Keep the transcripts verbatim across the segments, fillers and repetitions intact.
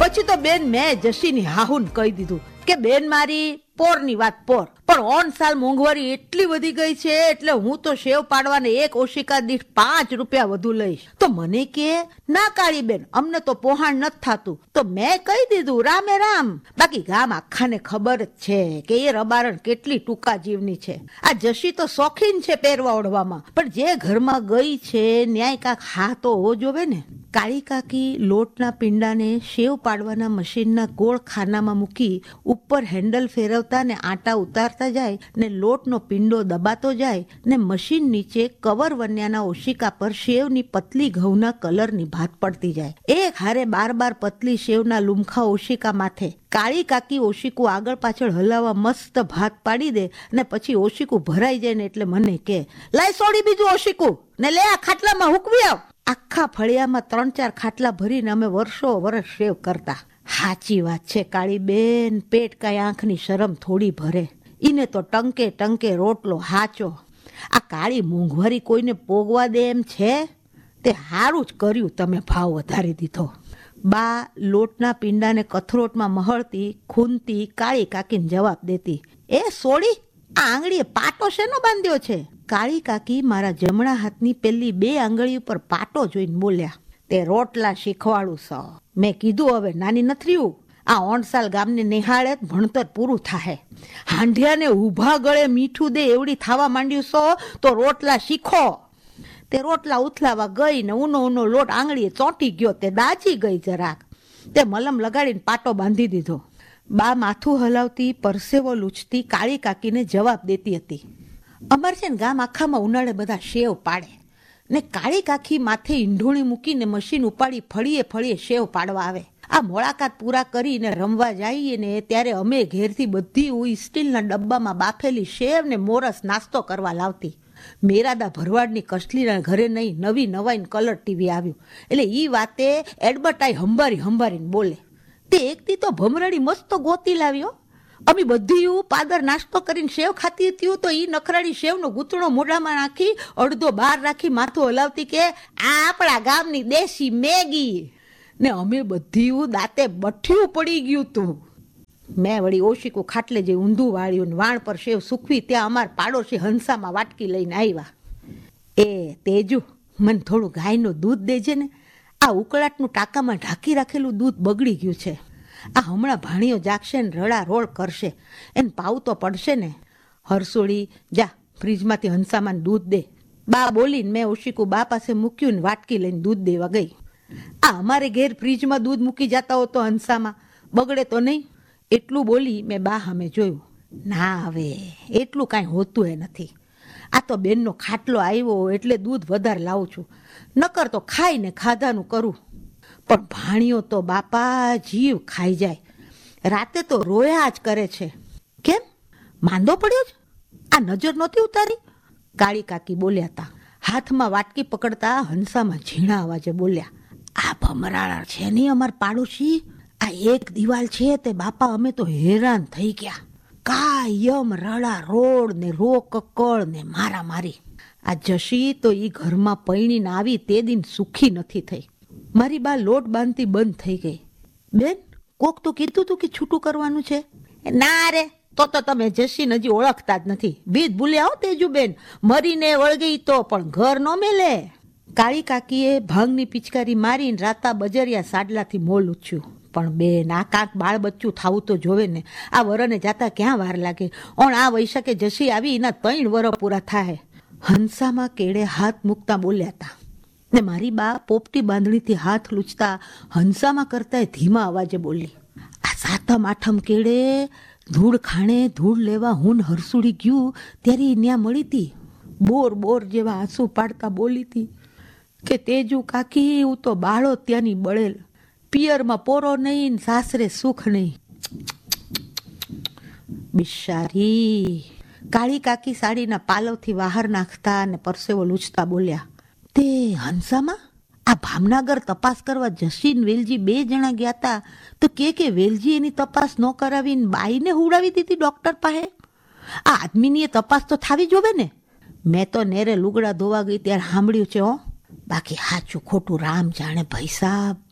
પછી તો બેન મેં જશીની હાહુન કહી દીધું કે બેન મારી પોરની વાત પોર, પણ ઓન સાલ મોંઘવારી એટલી વધી ગઈ છે એટલે હું તો સેવ પાડવાને એક ઓશિકા દીઠ પાંચ રૂપિયા વધુ લઈશ. તો મને કે ના કાળી બેન અમને તો પોહાણ નથી થતું. તો મેં કહી દીધું રામે રામ. બાકી ગામ આખાને ખબર જ છે કે એ રબારણ કેટલી ટૂંકા જીવની છે. આ જશી તો શોખીન છે પહેરવા ઓઢવામાં, પણ જે ઘરમાં ગઈ છે ન્યાય કાક હા તો હોવો જોવે ને. કાળી કાકી લોટના પિંડાને સેવ પાડવાના મશીનના ગોળ ખાનામાં મૂકી ઉપર હેન્ડલ ફેરવતા ને આટા ઉતારતા જાય ને લોટનો પિંડો દબાતો જાય ને મશીન નીચે કવર વન્યાના ઓશિકા પર સેવની પતલી ઘઉંના કલરની ભાત પડતી જાય. એક હારે બાર બાર પતલી સેવના લુમખા ઓશિકા માથે કાળી કાકી ઓશિકું આગળ પાછળ હલાવવા મસ્ત ભાત પાડી દે ને પછી ઓશિકું ભરાઈ જાય ને એટલે મને કે લાય સોડી બીજું ઓશિકું ને લે આ ખાટલામાં હુકવી આવ. આખા ફળિયામાં ત્રણ ચાર ખાટલા ભરીને અમે વર્ષો વર્ષ સેવ કરતા. સાચી વાત છે કાળી બેન, પેટ કાંઈ આંખની શરમ થોડી ભરે. ઈને તો ટંકે ટંકે રોટલો હાચો. આ કાળી મોંઘવારી કોઈને પોગવા દે એમ છે? તે સારું જ કર્યું તમે ભાવ વધારી દીધો. બા લોટના પિંડાને કથરોટમાં મહળતી ખૂનતી કાળી કાકીને જવાબ દેતી, એ સોડી આ આંગળીએ પાટો શેનો બાંધ્યો છે? કાળી કાકી મારા જમણા હાથની પેલી બે આંગળી ઉપર પાટો જોઈને બોલ્યા, તે રોટલા શીખવાડું સ. મેં કીધું હવે નાની નથી રહ્યું, આ ઓણસાલ ગામને નિહાળે ભણતર પૂરું થાય. હાંઢિયાને ઊભા ગળે મીઠું દે એવડી થવા માંડ્યું સો તો રોટલા શીખો. તે રોટલા ઉથલાવા ગઈ ને ઊનો ઊનો લોટ આંગળીએ ચોંટી ગયો. તે દાચી ગઈ જરાક. તે મલમ લગાડીને પાટો બાંધી દીધો. બા માથું હલાવતી પરસેવો લૂછતી કાળી કાકીને જવાબ દેતી હતી, અમારે છે ને ગામ આખામાં ઉનાળે બધા સેવ પાડે ને કાળી કાકી માથે ઈંઢોણી મૂકીને મશીન ઉપાડી ફળીએ ફળીએ સેવ પાડવા આવે. આ મોળાકાત પૂરા કરીને રમવા જઈએ ને ત્યારે અમે ઘેરથી બધી હું સ્ટીલના ડબ્બામાં બાફેલી સેવ ને મોરસ નાસ્તો કરવા લાવતી. મેરાદા ભરવાડની કસલીના ઘરે નહીં, નવી નવાઈન કલર ટીવી આવ્યું એટલે ઈ વાતે એડવર્ટાઈ હંભારી હંભારીને બોલે. તે એકથી તો ભમરાડી મસ્ત ગોતી લાવ્યો. અમે બધી પાદર નાસ્તો કરીને સેવ ખાતી હતી તો ઈ નખરાડી સેવનો ગૂંતણો મોઢામાં નાખી અડધો બહાર રાખી માથું હલાવતી કે આ આપણા ગામની દેશી મેગી. ને અમે બધી દાંતે બઠ્યું પડી ગયું તું. મેં વળી ઓશિકું ખાટલે જે ઊંધું વાળ્યું ને વાણ પર સેવ સૂકવી ત્યાં અમાર પાડોશી હંસામાં વાટકી લઈને આવ્યા. એ તેજુ મને થોડું ગાયનું દૂધ દેજે ને, આ ઉકળાટનું ટાંકામાં ઢાંકી રાખેલું દૂધ બગડી ગયું છે. આ હમણાં ભાણીઓ જાગશે ને રડા રોળ કરશે, એને પાવું તો પડશે ને. હરસોડી જા ફ્રીજમાંથી હંસામાં દૂધ દે. બા બોલીને મેં ઓશિકું બા પાસે મૂક્યું ને વાટકી લઈને દૂધ દેવા ગઈ. આ અમારે ઘેર ફ્રીજમાં દૂધ મૂકી જતા હો તો હંસામાં બગડે તો નહીં એટલું બોલી મેં બા સામે જોયું. ના હવે એટલું કાંઈ હોતું એ નથી. આ તો બેનનો ખાટલો આવ્યો એટલે દૂધ વધારે લાવું છું, નકર તો ખાઈને ખાધાનું કરું. પણ ભાણીઓ તો બાપા જીવ ખાઈ જાય. રાતે તો રોયા જ કરે છે. કેમ માંદો પડ્યો જ? આ નજર નહોતી ઉતારી? કાળી કાકી બોલ્યા હતા. હાથમાં વાટકી પકડતા હંસામાં ઝીણા અવાજે બોલ્યા, આ ભમરાળા છે નહીં અમાર પાડોશી, આ એક દિવાલ છે તે બાપા અમે તો હેરાન થઈ ગયા. કાયમ રડા રોડ ને રો કકળ ને મારા મારી. આ જશી તો ઈ ઘરમાં પૈણીને આવી તે દિન સુખી નથી થઈ. મારી બા લોટ બાંધતી બંધ થઈ ગઈ. બેન કોક તો કીધું તું કે છૂટું કરવાનું છે? ના રે, તો તો તમે જશીને હજી ઓળખતા જ નથી. બીજ ભૂલ્યા હો તેજુ બેન, મરીને વળગી તો પણ ઘર નો મેલે. કાળી કાકીએ ભાંગની પિચકારી મારીને રાતા બજરિયા સાડલાથી મોલ ઉછ્યું. પણ બેન આ કાંક બાળ બચ્ચું થાવું તો જોવે ને. આ વરને જાતા ક્યાં વાર લાગે? ઓણ આ વૈશાખે જશી આવી એના ત્રણ વર પૂરા થાય. હંસામાં કેળે હાથ મૂકતા બોલ્યા હતા ને મારી બા પોપટી બાંધણીથી હાથ લૂછતા હંસામાં કરતા ધીમા અવાજે બોલી, આ સાતમ આઠમ કેળે ધૂળ ખાણે ધૂળ લેવા હું હરસુડી ગયું ત્યારે ન્યા મળી હતી. બોર બોર જેવા આંસુ પાડતા બોલી હતી કે તેજુ કાકી હું તો બાળો ત્યાંની બળેલ, પિયરમાં પોરો નહીં સાસરે સુખ નહીં. બિચારી. કાળી કાકી સાડીના પાલવથી બહાર નાખતા અને પરસેવો લૂછતા બોલ્યા, તે હંસામાં આ ભામનગર તપાસ કરવા જશીન વેલજી બે જણા ગયા હતા તો કે કે વેલજી એની તપાસ ન કરાવીને બાઈને હુડાવી દીધી ડોક્ટર પાસે. આ આદમીની તપાસ તો થાવી જોવે ને. મેં તો નેરે લુગડા ધોવા ગઈ ત્યારે સાંભળ્યું છે હો, બાકી સાચું ખોટું રામ જાણે. ભાઈ સાહેબ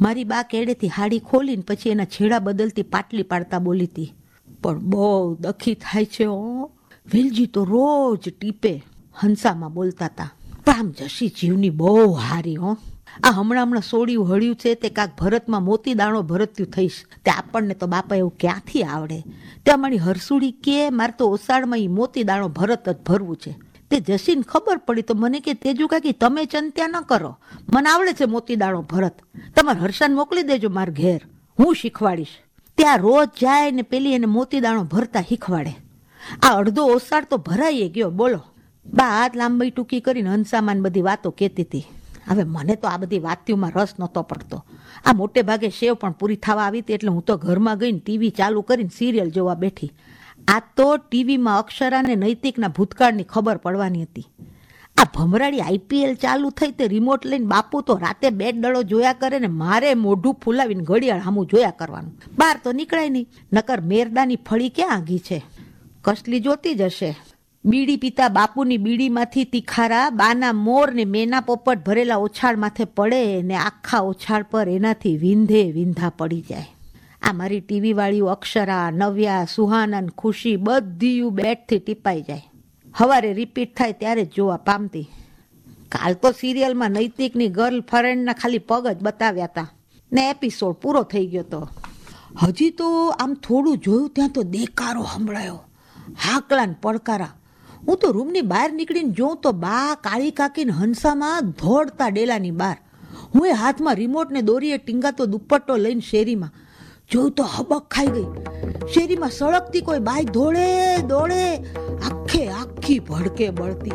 મારી બા કેડેથી હાડી ખોલીને પછી એના છેડા બદલતી પાટલી પાડતા બોલી હતી, પણ બહુ દખી થાય છે હો. વેલજી તો રોજ ટીપે હંસામાં બોલતા હતા. પણ આમ જશી જીવની બહુ હારી હો. આ હમણાં હમણાં સોડિયું હળ્યું છે તે કાંક ભરતમાં મોતી દાણો ભરત્યું થઈશ તે આપણને તો બાપા એવું ક્યાંથી આવડે. તે અમારી હરસુડી કે મારે તો ઓસાડમાં ઈ મોતી દાણો ભરત જ ભરવું છે. તે જશીને ખબર પડી તો મને કે તેજુ કાકી તમે ચંત્યા ન કરો, મને આવડે છે મોતી દાણો ભરત, તમારે હર્ષાને મોકલી દેજો માર ઘેર, હું શીખવાડીશ. ત્યાં રોજ જાય ને પેલી એને મોતી દાણો ભરતા શીખવાડે. આ અડધો ઓસાડ તો ભરાઈ ગયો બોલો. બા હાથ લાંબી ટૂંકી કરીને હંસામાં બધી વાતો કહેતી હતી. હવે મને તો આ બધી વાતીઓમાં રસ નહોતો પડતો. આ મોટે ભાગે શેવ પણ પૂરી થવા આવી હતી એટલે હું તો ઘરમાં ગઈને ટીવી ચાલુ કરીને સિરિયલ જોવા બેઠી. આ તો ટીવીમાં અક્ષરાને નૈતિકના ભૂતકાળની ખબર પડવાની હતી. આ ભમરાડી આઈપીએલ ચાલુ થઈ તે રિમોટ લઈને બાપુ તો રાતે બેટ દડો જોયા કરે ને મારે મોઢું ફૂલાવીને ઘડિયાળ સામું જોયા કરવાનું. બહાર તો નીકળાય નહીં, નકર મેરદાની ફળી ક્યાં આઘી છે, કસલી જોતી જ હશે. બીડી પીતા બાપુની બીડીમાંથી તીખારા બાના મોર ને મેના પોપટ ભરેલા ઓછાળ માથે પડે ને આખા ઓછાળ પર એનાથી વિંધે વિંધા પડી જાય. આ મારી ટીવી વાળીઓ અક્ષરા, નવ્યા, સુહાના, ખુશી બધી બેટથી ટીપાઈ જાય. હવારે રિપીટ થાય ત્યારે જ જોવા પામતી. કાલ તો સિરિયલમાં નૈતિકની ગર્લ ફ્રેન્ડના ખાલી પગ જ બતાવ્યા હતા ને એપિસોડ પૂરો થઈ ગયો તો. હજી તો આમ થોડું જોયું ત્યાં તો દેકારો સંભળાયો, હાકલા ને પડકારા. હું તો રૂમની બહાર નીકળીને જોઉં તો બા કાળી કાકીને હંસામાં ધોડતા ડેલાની બહાર. હું એ હાથમાં રિમોટ ને દોરીએ ટીંગાતો દુપટ્ટો લઈને શેરીમાં જોયું તો હબક ખાઈ ગઈ. શેરીમાં સળગતી કોઈ બાઈ દોડે દોડે આખે આખી ભડકે બળતી,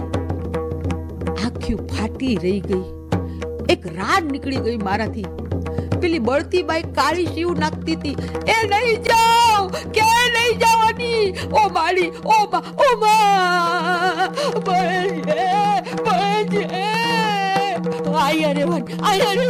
આખી ફાટી રહી ગઈ. એક રાડ નીકળી ગઈ મારાથી. પેલી બળતી બાઈ કાળી શીવ નાખતી હતી, એ નહીં જાઓ કે નહીં જવાની, ઓ માડી ઓ બા ઓ મા બળજે બળજે આયા રે આયા રે